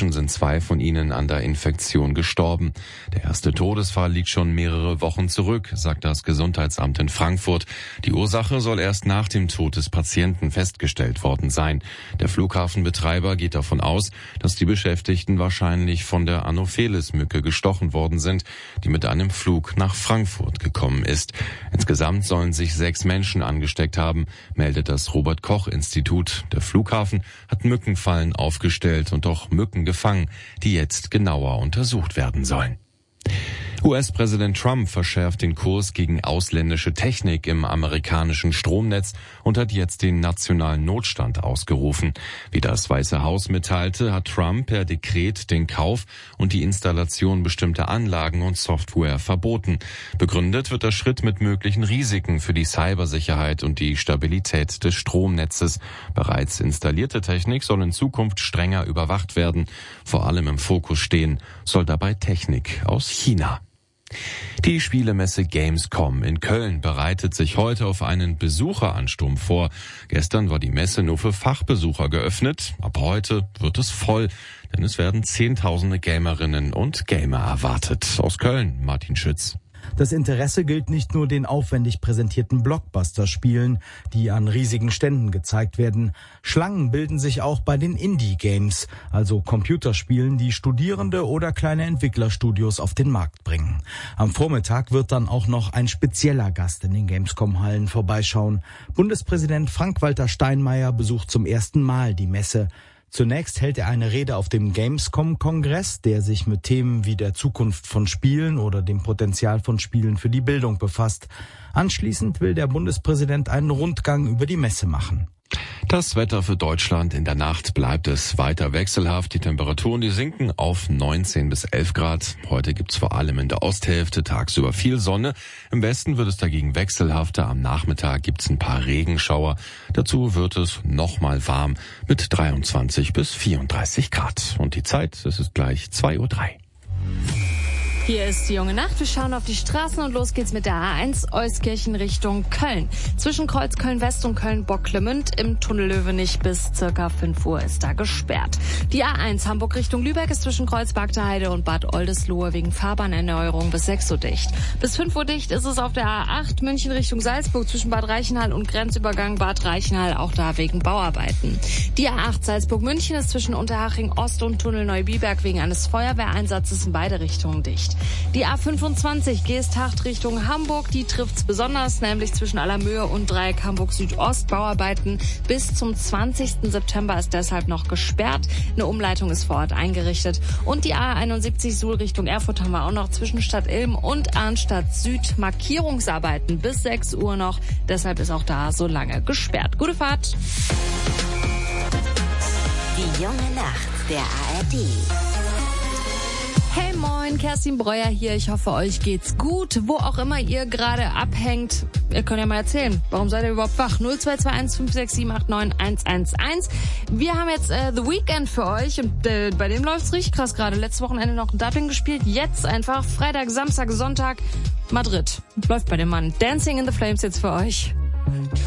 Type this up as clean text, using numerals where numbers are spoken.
Inzwischen sind 2 von ihnen an der Infektion gestorben. Der erste Todesfall liegt schon mehrere Wochen zurück, sagt das Gesundheitsamt in Frankfurt. Die Ursache soll erst nach dem Tod des Patienten festgestellt worden sein. Der Flughafenbetreiber geht davon aus, dass die Beschäftigten wahrscheinlich von der Anopheles-Mücke gestochen worden sind, die mit einem Flug nach Frankfurt gekommen ist. Insgesamt sollen sich 6 Menschen angesteckt haben, meldet das Robert-Koch-Institut. Der Flughafen hat Mückenfallen aufgestellt und auch Mücken gefangen, die jetzt genauer untersucht werden sollen. US-Präsident Trump verschärft den Kurs gegen ausländische Technik im amerikanischen Stromnetz und hat jetzt den nationalen Notstand ausgerufen. Wie das Weiße Haus mitteilte, hat Trump per Dekret den Kauf und die Installation bestimmter Anlagen und Software verboten. Begründet wird der Schritt mit möglichen Risiken für die Cybersicherheit und die Stabilität des Stromnetzes. Bereits installierte Technik soll in Zukunft strenger überwacht werden. Vor allem im Fokus stehen soll dabei Technik aus China. Die Spielemesse Gamescom in Köln bereitet sich heute auf einen Besucheransturm vor. Gestern war die Messe nur für Fachbesucher geöffnet. Ab heute wird es voll, denn es werden Zehntausende Gamerinnen und Gamer erwartet. Aus Köln, Martin Schütz. Das Interesse gilt nicht nur den aufwendig präsentierten Blockbuster-Spielen, die an riesigen Ständen gezeigt werden. Schlangen bilden sich auch bei den Indie-Games, also Computerspielen, die Studierende oder kleine Entwicklerstudios auf den Markt bringen. Am Vormittag wird dann auch noch ein spezieller Gast in den Gamescom-Hallen vorbeischauen. Bundespräsident Frank-Walter Steinmeier besucht zum ersten Mal die Messe. Zunächst hält er eine Rede auf dem Gamescom-Kongress, der sich mit Themen wie der Zukunft von Spielen oder dem Potenzial von Spielen für die Bildung befasst. Anschließend will der Bundespräsident einen Rundgang über die Messe machen. Das Wetter für Deutschland: in der Nacht bleibt es weiter wechselhaft. Die Temperaturen, die sinken auf 19 bis 11 Grad. Heute gibt's vor allem in der Osthälfte tagsüber viel Sonne. Im Westen wird es dagegen wechselhafter. Am Nachmittag gibt's ein paar Regenschauer. Dazu wird es nochmal warm mit 23 bis 34 Grad. Und die Zeit, es ist gleich 2:03 Uhr. Hier ist die junge Nacht. Wir schauen auf die Straßen und los geht's mit der A1 Euskirchen Richtung Köln. Zwischen Kreuz Köln-West und Köln-Bocklemünd im Tunnel Löwenich bis circa 5 Uhr ist da gesperrt. Die A1 Hamburg Richtung Lübeck ist zwischen Kreuz-Bagdeheide und Bad Oldesloe wegen Fahrbahnerneuerung bis 6 Uhr dicht. Bis 5 Uhr dicht ist es auf der A8 München Richtung Salzburg zwischen Bad Reichenhall und Grenzübergang Bad Reichenhall, auch da wegen Bauarbeiten. Die A8 Salzburg-München ist zwischen Unterhaching Ost und Tunnel Neubiberg wegen eines Feuerwehreinsatzes in beide Richtungen dicht. Die A25 Geesthacht Richtung Hamburg, die trifft's besonders, nämlich zwischen Allermöhe und Dreieck Hamburg Südost. Bauarbeiten bis zum 20. September ist deshalb noch gesperrt. Eine Umleitung ist vor Ort eingerichtet. Und die A71 Suhl Richtung Erfurt haben wir auch noch zwischen Stadt Ilm und Arnstadt Süd Markierungsarbeiten bis 6 Uhr noch. Deshalb ist auch da so lange gesperrt. Gute Fahrt! Die junge Nacht der ARD. Hey moin, Kerstin Breuer hier. Ich hoffe, euch geht's gut, wo auch immer ihr gerade abhängt. Ihr könnt ja mal erzählen, warum seid ihr überhaupt wach? 0221 567 89 111. Wir haben jetzt The Weeknd für euch und bei dem läuft's richtig krass gerade. Letztes Wochenende noch in Dublin gespielt, jetzt einfach Freitag, Samstag, Sonntag Madrid. Läuft bei dem Mann. Dancing in the Flames jetzt für euch.